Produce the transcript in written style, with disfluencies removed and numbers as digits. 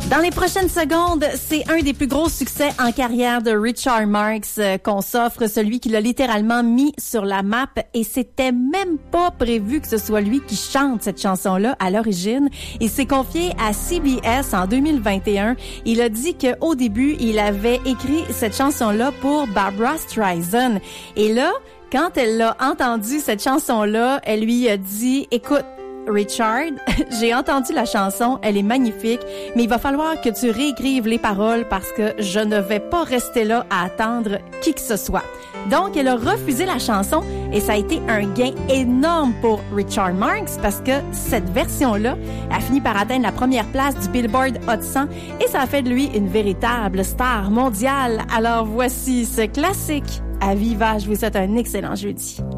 Dans les prochaines secondes, c'est un des plus gros succès en carrière de Richard Marx qu'on s'offre, celui qui l'a littéralement mis sur la map, et c'était même pas prévu que ce soit lui qui chante cette chanson-là à l'origine. Il s'est confié à CBS en 2021. Il a dit qu'au début, il avait écrit cette chanson-là pour Barbra Streisand. Et là, quand elle l'a entendu cette chanson-là, elle lui a dit « Écoute, Richard, j'ai entendu la chanson, elle est magnifique, mais il va falloir que tu réécrives les paroles parce que je ne vais pas rester là à attendre qui que ce soit. » Donc, elle a refusé la chanson et ça a été un gain énorme pour Richard Marx parce que cette version-là a fini par atteindre la première place du Billboard Hot 100 et ça a fait de lui une véritable star mondiale. Alors, voici ce classique à Viva. Je vous souhaite un excellent jeudi.